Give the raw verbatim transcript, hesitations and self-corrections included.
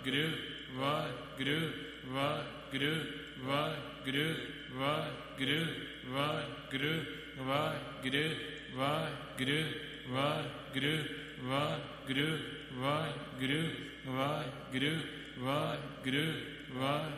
Vahguru, Vahguru, Vahguru, Vahguru, Vahguru, Vahguru, Vahguru, Vahguru, Vahguru, Vahguru, Vahguru, Vahguru, Vahguru, Vahguru, Vahguru,